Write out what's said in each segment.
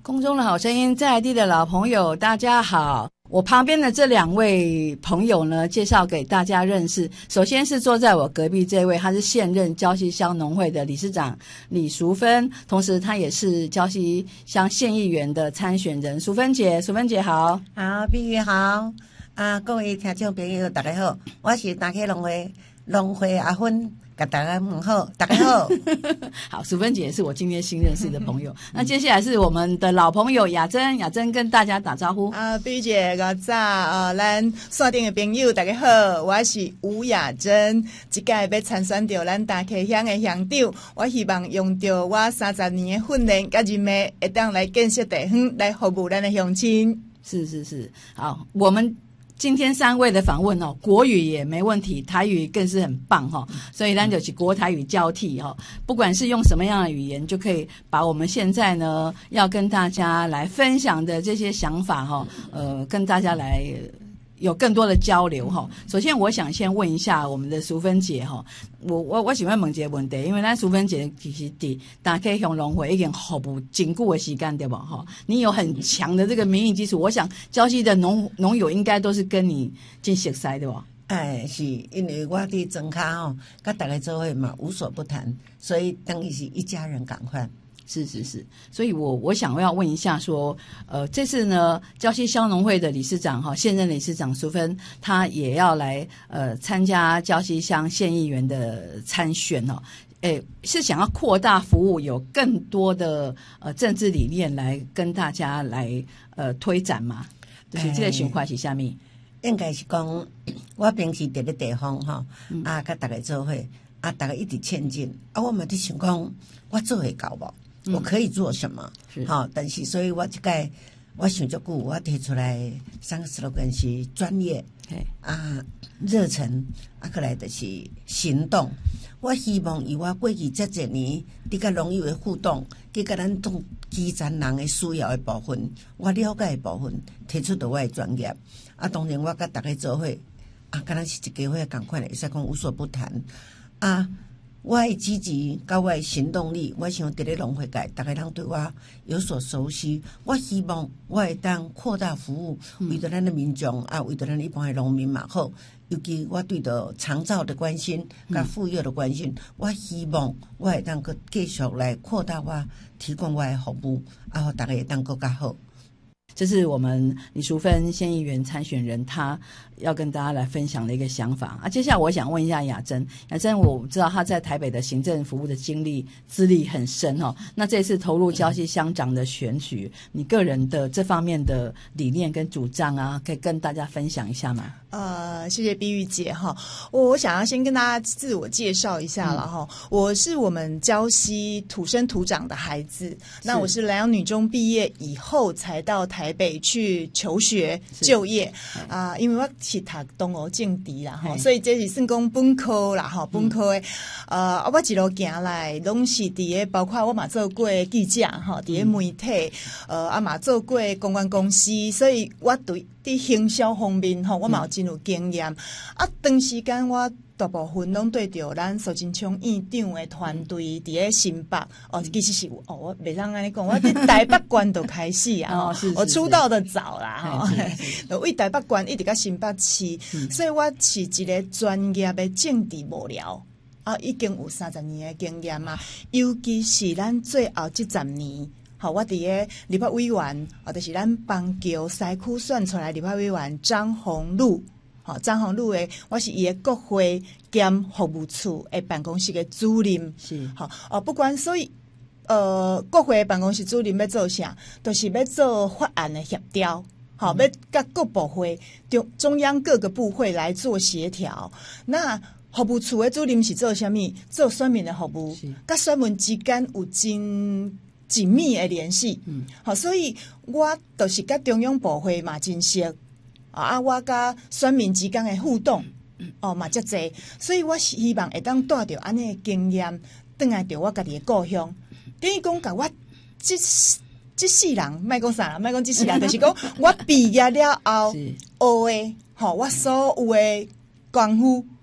空中的好声音，在地的老朋友，大家好。我旁边的这两位朋友呢，介绍给大家认识。首先是坐在我隔壁这位，他是现任礁溪乡农会的理事长李淑芬，同时他也是礁溪乡县议员的参选人。淑芬姐好。 好，碧玉好各位听众朋友大家好，我是大溪农会阿芬。给大家问好，大家好。 好，淑芬姐也是我今天新认识的朋友。那接下来是我们的老朋友雅珍跟大家打招呼。 碧姐个早咱线顶的朋友大家好，我是吴雅珍，这届要参选到咱大溪乡的乡长，我希望用到我30年的训练甲人脉，会当来建设地方，来服务咱的乡亲。 是，好，我们今天3位的访问国语也没问题，台语更是很棒所以咱就是国台语交替不管是用什么样的语言，就可以把我们现在呢要跟大家来分享的这些想法跟大家来有更多的交流首先我想先问一下我们的淑芬姐我喜欢问一个问题，因为咱淑芬姐其实在大溪乡农会已经服务很久的时间对吧你有很强的这个民意基础，我想礁溪的农友应该都是跟你很熟悉对吧？ 是因为我伫庄脚跟大家做伙嘛无所不谈，所以等于是一家人赶快。 是，所以我想要问一下说，这次呢，礁溪乡农会的理事长现任理事长淑芬，他也要来参加礁溪乡县议员的参选是想要扩大服务，有更多的政治理念来跟大家来推展嘛？就是这个想法是什么？ 应该是讲，我平时伫咧地方跟大家做伙大家一直前进我嘛伫想讲，我做会到无？我可以做什么？但是所以我这个我想足久，我提出来3个 slogan 是专业热忱过来就是行动。我希望以我过去这几年伫甲农友的互动，去甲咱种基层人的需要的部分，我了解的部分，提出到我的专业当然我甲大家做伙敢若是一家伙同款的，会使讲无所不谈我的积极跟我的行动力，我想伫咧农会界大家人对我有所熟悉。我希望我会当扩大服务，为着咱的民众为着咱一般的农民嘛好。尤其我对着长照的关心跟妇幼的关心，我希望我会当继续来扩大我提供我的服务互大家会当更加好。 这是我们李淑芬县议员参选人他要跟大家来分享的一个想法接下来我想问一下雅珍，我知道他在台北的行政服务的经历资历很深那这次投入礁溪乡长的选举，你个人的这方面的理念跟主张可以跟大家分享一下吗？ 谢谢碧玉姐我想要先跟大家自我介绍一下了我是我们礁溪土生土长的孩子，那我是南洋女中毕业以后才到台北去求学就业因为我是读东吴政治啦所以这是算讲本科啦本科的我一路行来拢是伫咧，包括我嘛做过记者伫咧媒体嘛做过公关公司，所以我对伫行销方面我嘛有真有经验长时间我大部分拢对着咱苏贞昌院长的团队伫咧新北其实是我袂当安尼讲，我伫台北县就开始我出道的早啦为台北县一直到新北市所以我是一个专业的政治幕僚已经有30年的经验尤其是咱最后这10年我伫咧立法委员就是咱邦桥西区选出来立法委员张宏禄张宏禄的，我是伊的国会兼服务处的办公室的主任是不管所以国会的办公室主任要做啥，就是要做法案的协调要甲各部会中央各个部会来做协调。那服务处的主任是做什么？做选民的服务，甲选民之间有真紧密的联系所以我就是甲中央部会嘛真熟我甲选民之间的互动嘛遮济，所以我希望会当带着安尼的经验转来着我家己的故乡，等于讲甲我这世人莫讲啥啦，莫讲这世人就是讲我毕业了后学的我所有的功夫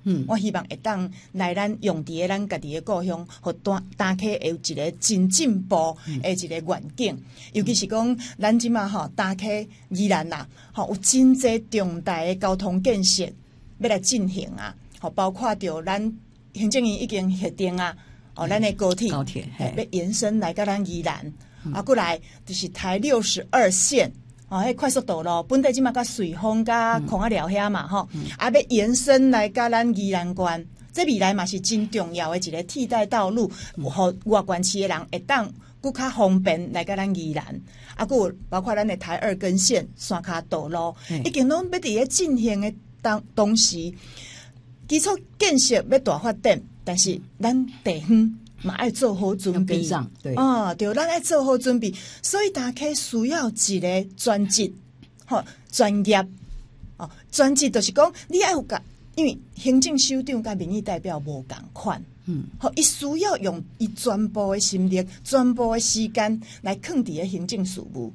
我希望会当来咱用伫咱家己的故乡，和大溪有一个真进步的一个愿景。尤其是讲咱即马吼大溪宜兰啦，吼有真侪重大的交通建设要来进行啊，吼包括着咱行政院已经核定啊，咱的高铁要延伸来到咱宜兰，过来就是台62线。迄快速道路本地即马甲瑞丰甲孔仔寮遐嘛吼，要延伸来甲咱宜兰县，这未来嘛是真重要的一个替代道路，互外县市的人会当更较方便来甲咱宜兰，有包括咱的台2根线山骹道路，已经拢要伫咧进行的同时，基础建设要大发展，但是咱地方嘛爱做好准备， 对对，咱爱做好准备，所以大家需要一个专职，专业，专职就是讲你爱有个，因为行政首长甲民意代表无共款，伊需要用伊全部的心力、全部的时间来放伫咧行政事务，